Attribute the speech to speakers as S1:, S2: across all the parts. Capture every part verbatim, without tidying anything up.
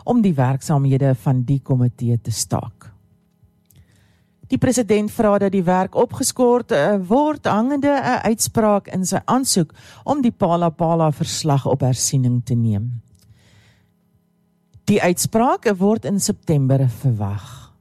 S1: om die werksaamhede van die komitee te staak. Die president vra dat die werk opgeskort uh, word hangende 'n uitspraak in sy aansoek om die Phala-Phala verslag op hersiening te neem. Die uitspraak word in September verwag.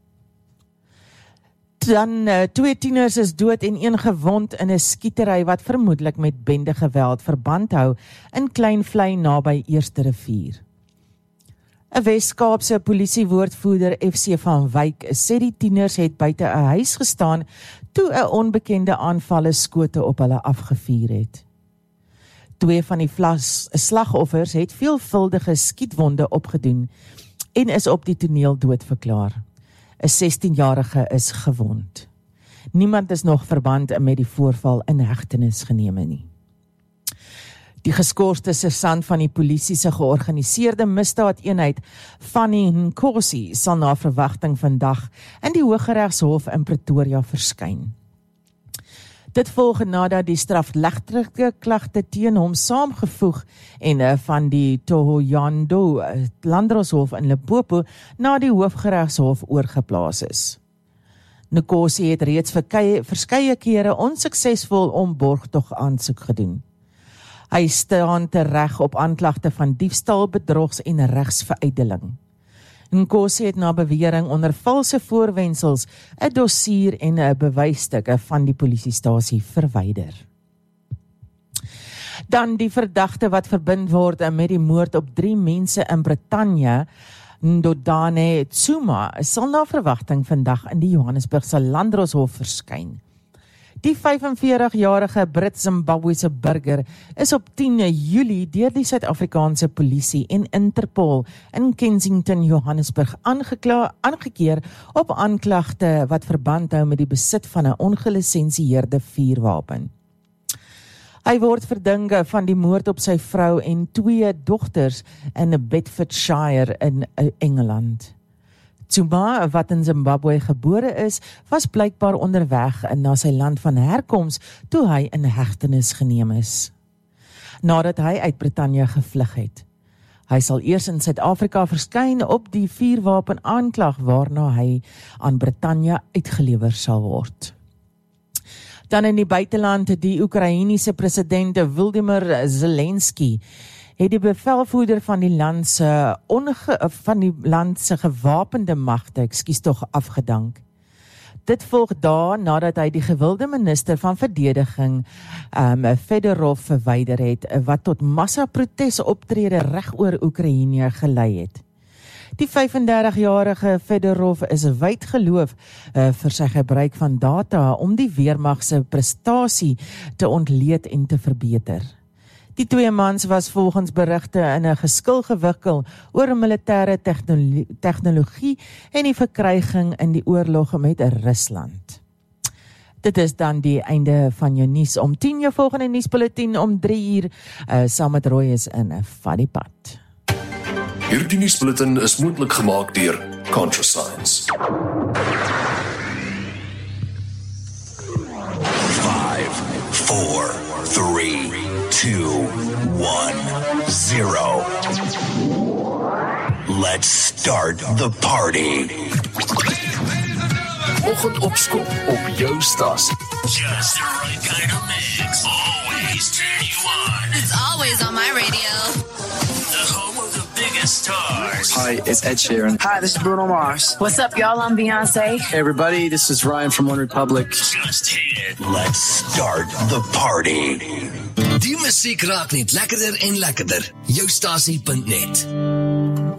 S1: Dan uh, twee tieners is dood en een gewond in 'n skietery wat vermoedelik met bende geweld verband hou in Kleinvlei naby Eerste Rivier. 'n Wes-Kaapse polisiewoordvoerder F C van Wyk sê die tieners het buite 'n huis gestaan toe 'n onbekende aanvaller skote op hulle afgevuur het. Twee van die vlas, slagoffers het veelvuldige skietwonde opgedoen en is op die toneel doodverklaar. 'n sestienjarige is gewond. Niemand is nog verband met die voorval in hegtenis geneem nie. Die geskorste sersant van die polisie se georganiseerde misdaadeenheid, Fanny Nkosi, sal na verwagting vandag in die Hooggeregshof in Pretoria verskyn. Dit volg nadat die strafregtelike klagte teen hom saamgevoeg en van die Thohoyandou Landdroshof in Limpopo na die Hooggeregshof oorgeplaas is. Nkosi het reeds verskeie kere onsuksesvol om borgtog aansoek gedoen. Hy staan tereg op aanklagte van diefstal, bedrogs en regsveruideling. Nkosi het na bewering onder valse voorwendsels 'n dossier en 'n bewysstukke van die polisiestasie verwyder. Dan die verdagte wat verbind word met die moord op drie mense in Brittanje, Ndodane Tsuma, sal na verwagting vandag in die Johannesburgse Landdroshof verskyn. Die vyfenveertigjarige Brit-Zimbabwese burger is op tien Julie deur die Suid-Afrikaanse polisie en Interpol in Kensington, Johannesburg aangekla, aangekeer op aanklagte wat verband hou met die besit van 'n ongelisensieerde vuurwapen. Hy word verdink van die moord op sy vrou en twee dogters in Bedfordshire in Engeland. Tsuma, wat in Zimbabwe gebore is, was blykbaar onderweg na sy land van herkoms toe hy in hegtenis geneem is, nadat hy uit Brittanje gevlug het. Hy sal eers in Suid-Afrika verskyn op die vuurwapen aanklag waarna hy aan Brittanje uitgelewer sal word. Dan in die buiteland, die Oekraïense president Volodymyr Zelensky het die bevelvoerder van die land se onge, van die land se gewapende magte, ekskuus tog, afgedank. Dit volg daar nadat hy die gewilde minister van verdediging, um, Fedorov, verwyder het, wat tot massa-protes optrede reg oor Oekraïne gelei het. Die vyfendertigjarige Fedorov is wyd geloof uh, vir sy gebruik van data om die weermag se prestasie te ontleed en te verbeter. Die twee mans was volgens berigte in 'n geskil gewikkel oor militêre technolo- tegnologie en die verkryging in die oorlog met Rusland. Dit is dan die einde van jou nuus om tien, jou volgende nuusbulletin om drie uur, uh, saam met Roy is in 'n Fadipad.
S2: Hierdie nuusbulletin is moontlik gemaak deur ContraScience.
S3: Five, four, three, two, one, zero. Let's start the party.
S2: Oggendopskop op jou stasie.
S3: Just the right kind of mix. Always turn you on.
S4: It's always on my radio.
S3: The home of the biggest stars.
S5: Hi, it's Ed Sheeran.
S6: Hi, this is Bruno Mars.
S4: What's up, y'all? I'm Beyonce.
S5: Hey, everybody, this is Ryan from One Republic.
S3: Just hit it. Let's start the party.
S7: Die musiek raak net lekkerder en lekkerder. Jou stasie punt net.